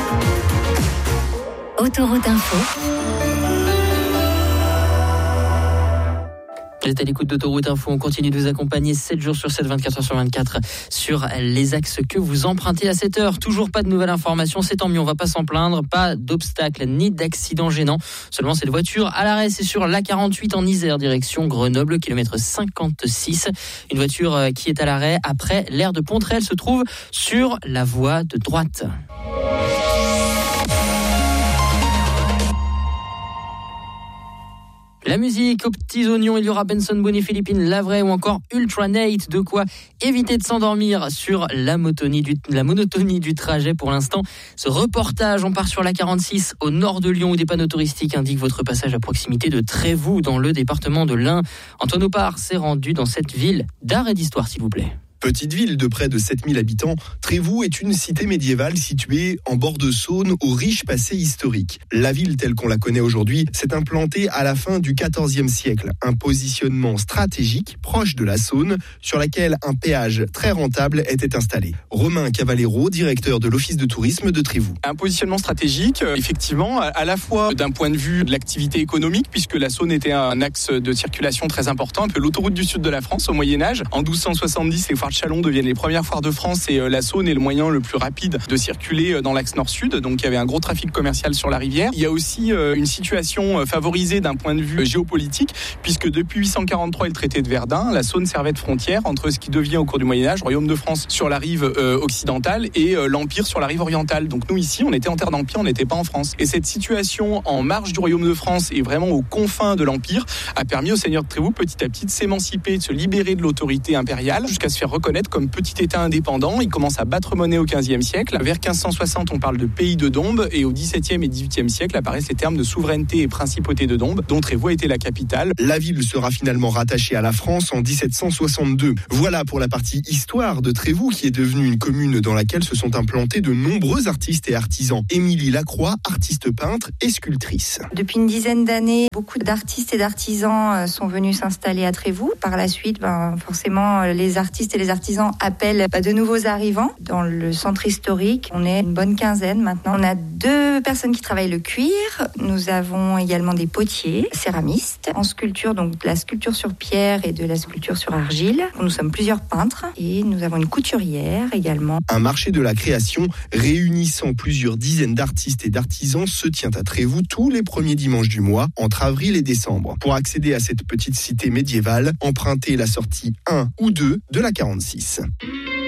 Autoroute Info. Vous êtes à l'écoute d'Autoroute Info, on continue de vous accompagner 7 jours sur 7, 24 heures sur 24 sur les axes que vous empruntez à cette heure. Toujours pas de nouvelles informations, c'est tant mieux, on va pas s'en plaindre, pas d'obstacles ni d'accidents gênants. Seulement cette voiture à l'arrêt, c'est sur l'A48 en Isère, direction Grenoble, kilomètre 56. Une voiture qui est à l'arrêt après l'aire de Pontrel, elle se trouve sur la voie de droite. La musique aux petits oignons, il y aura Benson Boone et Philippine Lavray ou encore Ultra Nate. De quoi éviter de s'endormir sur la monotonie du trajet pour l'instant. Ce reportage, on part sur la 46 au nord de Lyon où des panneaux touristiques indiquent votre passage à proximité de Trévoux dans le département de l'Ain. Antoine Opar s'est rendu dans cette ville d'art et d'histoire, s'il vous plaît. Petite ville de près de 7000 habitants, Trévoux est une cité médiévale située en bord de Saône au riche passé historique. La ville telle qu'on la connaît aujourd'hui s'est implantée à la fin du XIVe siècle. Un positionnement stratégique proche de la Saône sur laquelle un péage très rentable était installé. Romain Cavallero, directeur de l'office de tourisme de Trévoux. Un positionnement stratégique, effectivement, à la fois d'un point de vue de l'activité économique, puisque la Saône était un axe de circulation très important, un peu l'autoroute du sud de la France au Moyen-Âge. En 1270, les foires de Chalon deviennent les premières foires de France et la Saône est le moyen le plus rapide de circuler dans l'axe nord-sud. Donc il y avait un gros trafic commercial sur la rivière. Il y a aussi une situation favorisée d'un point de vue géopolitique, puisque depuis 843 et le traité de Verdun, la Saône servait de frontière entre ce qui devient au cours du Moyen-Âge, Royaume de France sur la rive occidentale et l'Empire sur la rive orientale. Donc nous ici, on était en terre d'Empire, on n'était pas en France. Et cette situation en marge du Royaume de France et vraiment aux confins de l'Empire a permis au seigneur de Trévoux petit à petit de s'émanciper, de se libérer de l'autorité impériale jusqu'à se faire reconnaître comme petit État indépendant. Il commence à battre monnaie au XVe siècle. Vers 1560, on parle de pays de Dombes et au XVIIe et XVIIIe siècle apparaissent les termes de souveraineté et principauté de Dombes, dont Trévoux a été la capitale. La ville sera finalement rattachée à la France en 1762. Voilà pour la partie histoire de Trévoux qui est devenue une commune dans laquelle se sont implantés de nombreux artistes et artisans. Émilie Lacroix, artiste peintre et sculptrice. Depuis une dizaine d'années, beaucoup d'artistes et d'artisans sont venus s'installer à Trévoux. Par la suite, forcément, les artistes et les artisans appellent de nouveaux arrivants. Dans le centre historique, on est une bonne quinzaine maintenant. On a 2 personnes qui travaillent le cuir. Nous avons également des potiers, céramistes. En sculpture, donc de la sculpture sur pierre et de la sculpture sur argile. Nous sommes plusieurs peintres et nous avons une couturière également. Un marché de la création réunissant plusieurs dizaines d'artistes et d'artisans se tient à Trévoux tous les premiers dimanches du mois, entre avril et décembre. Pour accéder à cette petite cité médiévale, empruntez la sortie 1 ou 2 de la 46.